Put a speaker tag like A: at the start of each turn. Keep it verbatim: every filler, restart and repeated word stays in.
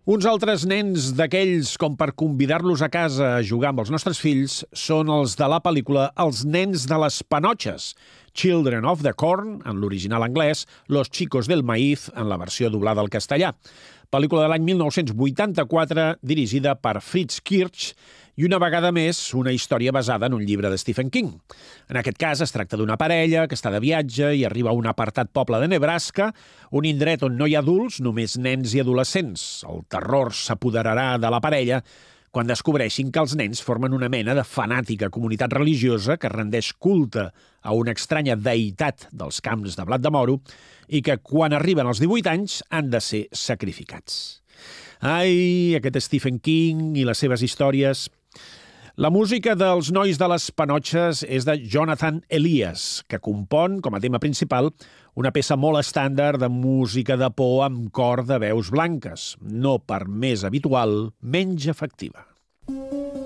A: Uns altres nens d'aquells com per convidar-los a casa a jugar amb els nostres fills són els de la pel·lícula Els nens de les panotxes, Children of the Corn, en l'original anglès, Los chicos del maíz, en la versió doblada al castellà. Pel·lícula de l'any mil nou-cents vuitanta-quatre, dirigida per Fritz Kirch, i una vegada més una història basada en un llibre de Stephen King. En aquest cas es tracta d'una parella que està de viatge i arriba a un apartat poble de Nebraska, un indret on no hi ha adults, només nens i adolescents. El terror s'apoderarà de la parella quan descobreixin que els nens formen una mena de fanàtica comunitat religiosa que rendeix culte a una estranya deïtat dels camps de blat de moro i que, quan arriben als divuit anys, han de ser sacrificats. Ai, aquest Stephen King i les seves històries. La música dels Nois de les Panotxes és de Jonathan Elias, que compon, com a tema principal, una peça molt estàndard de música de por amb cor de veus blanques, no per més habitual, menys efectiva.